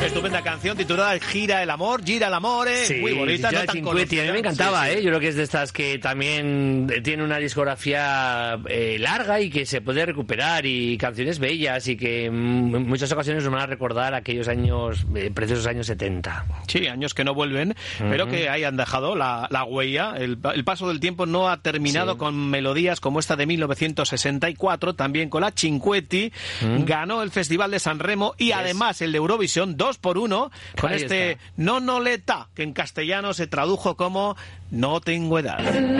Estupenda canción titulada Gira el amor, gira el amor, sí, muy bonita, no tan conocida. A mí me encantaba, sí, sí. Yo creo que es de estas que también tiene una discografía larga y que se puede recuperar, y canciones bellas, y que en muchas ocasiones nos van a recordar aquellos años, preciosos años 70. Sí, años que no vuelven, pero que hayan dejado la huella. El paso del tiempo no ha terminado con melodías como esta de 1964, también con la Cinquetti, ganó el Festival de San Remo y además el de Eurovisión 2x1 con Ahí este está. Non ho l'età, que en castellano se tradujo como No tengo edad.